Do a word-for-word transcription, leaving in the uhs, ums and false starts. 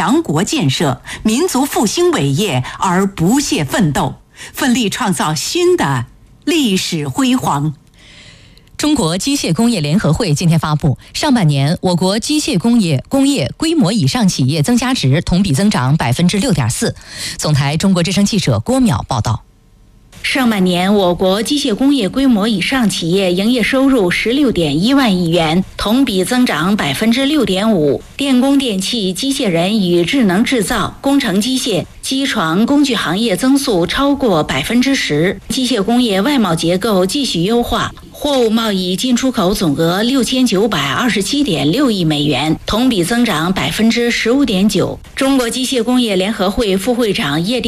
强国建设、民族复兴伟业而不懈奋斗，奋力创造新的历史辉煌。 中国机械工业联合会今天发布，上半年我国机械工业工业规模以上企业增加值同比增长百分之六点四。总台中国之声记者郭淼报道。 上半年，我国机械工业规模以上企业营业收入十六点一万亿元，同比增长百分之六点五。电工电气、机械人与智能制造、工程机械、机床工具行业增速超过百分之十。机械工业外贸结构继续优化，货物贸易进出口总额六千九百二十七点六亿美元，同比增长百分之十五点九。中国机械工业联合会副会长叶